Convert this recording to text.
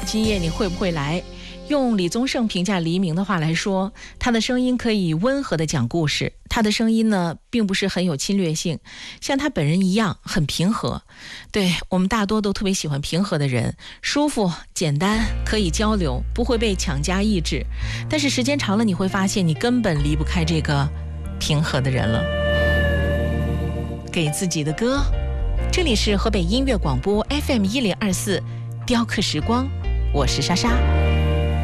今夜你会不会来？用李宗盛评价黎明的话来说，他的声音可以温和地讲故事，他的声音呢并不是很有侵略性，像他本人一样很平和。对，我们大多都特别喜欢平和的人，舒服简单，可以交流，不会被强加意志。但是时间长了你会发现你根本离不开这个平和的人了。给自己的歌，这里是河北音乐广播 FM 1024雕刻时光，我是莎莎。